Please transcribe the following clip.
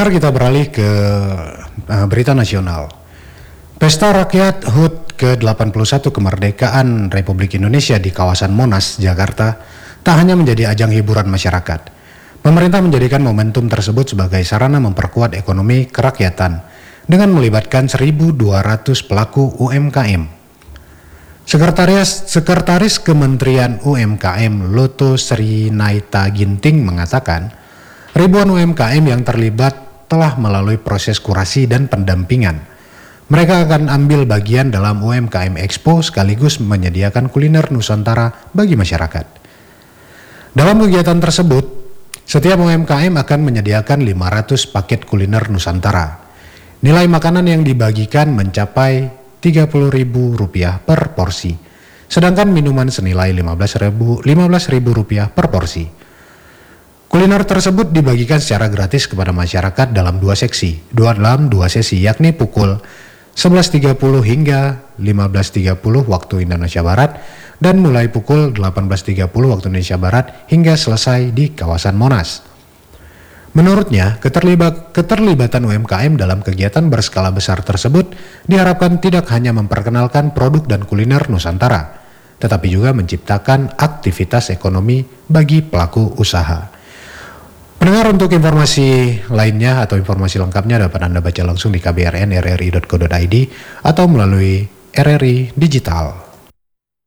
Pendengar, kita beralih ke berita nasional. Pesta Rakyat HUT ke-81 kemerdekaan Republik Indonesia di kawasan Monas, Jakarta, tak hanya menjadi ajang hiburan masyarakat. Pemerintah menjadikan momentum tersebut sebagai sarana memperkuat ekonomi kerakyatan dengan melibatkan 1.200 pelaku UMKM. Sekretaris Kementerian UMKM Loto Sri Naita Ginting mengatakan, ribuan UMKM yang terlibat telah melalui proses kurasi dan pendampingan. Mereka akan ambil bagian dalam UMKM Expo sekaligus menyediakan kuliner Nusantara bagi masyarakat. Dalam kegiatan tersebut, setiap UMKM akan menyediakan 500 paket kuliner Nusantara. Nilai makanan yang dibagikan mencapai Rp30.000 per porsi, sedangkan minuman senilai Rp15.000 per porsi. Kuliner tersebut dibagikan secara gratis kepada masyarakat dalam dua sesi, yakni pukul 11.30 hingga 15.30 waktu Indonesia Barat dan mulai pukul 18.30 waktu Indonesia Barat hingga selesai di kawasan Monas. Menurutnya, keterlibatan UMKM dalam kegiatan berskala besar tersebut diharapkan tidak hanya memperkenalkan produk dan kuliner Nusantara, tetapi juga menciptakan aktivitas ekonomi bagi pelaku usaha. Pendengar, untuk informasi lainnya atau informasi lengkapnya dapat Anda baca langsung di kbrn.rri.co.id atau melalui RRI Digital.